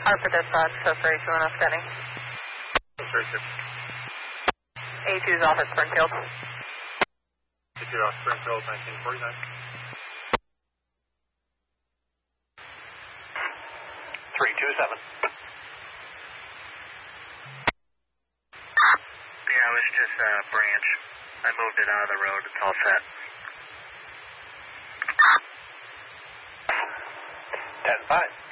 Harper dispatch, so 32 and Scanning. 32. A2 is off at Springfield. A2 off Springfield, 1949. 327. Yeah, it was just a branch. I moved it out of the road. It's all set. 10-5.